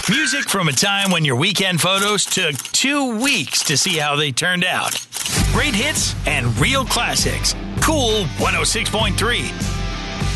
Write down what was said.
Music from a time when your weekend photos took 2 weeks to see how they turned out. Great hits and real classics. Cool 106.3.